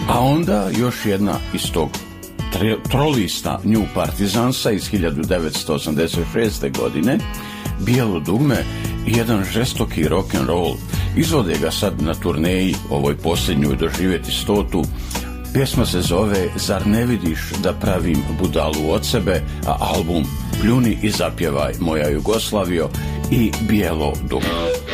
A onda još jedna iz tog trolista New Partizansa iz 1986. godine, Bijelo dugme i jedan žestoki rock'n'roll. Izvode ga sad na turneji, ovoj posljednjoj, doživjeti 100. Pjesma se zove Zar ne vidiš da pravim budalu od sebe, a album Pljuni i zapjevaj moja Jugoslavio i Bijelo dugme.